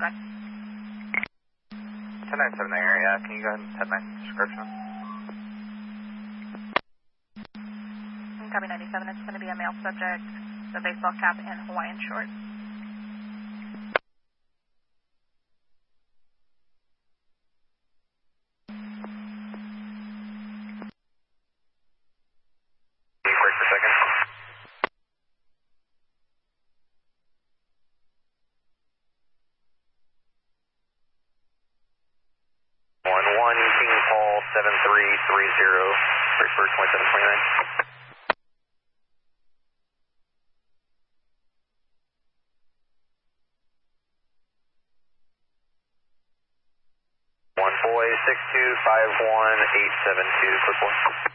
suspect. 1097 area, can you go ahead and 10-9 description? Copy 97, it's going to be a male subject, the baseball cap and Hawaiian shorts. Break per second. 11 King Paul 7330, break for 2729. 1 boy 6251872, quick one.